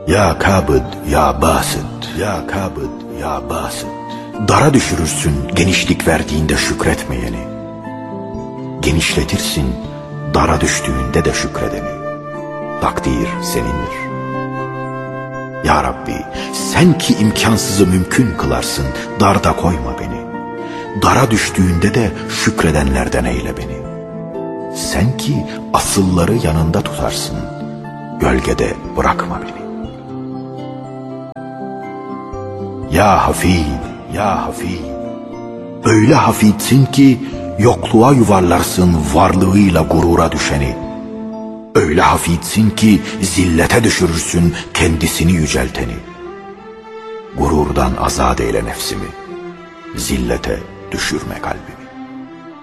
Ya kabid ya basit, ya kabid ya basit. Dara düşürürsün genişlik verdiğinde şükretmeyeni. Genişletirsin dara düştüğünde de şükredeni. Takdir senindir. Ya Rabbi, sen ki imkansızı mümkün kılarsın, darda koyma beni. Dara düştüğünde de şükredenlerden eyle beni. Sen ki asılları yanında tutarsın, gölgede bırakma beni. Ya Hafid, ya Hafid, öyle hafidsin ki yokluğa yuvarlarsın varlığıyla gurura düşeni. Öyle hafidsin ki zillete düşürürsün kendisini yücelteni. Gururdan azat eyle nefsimi, zillete düşürme kalbimi.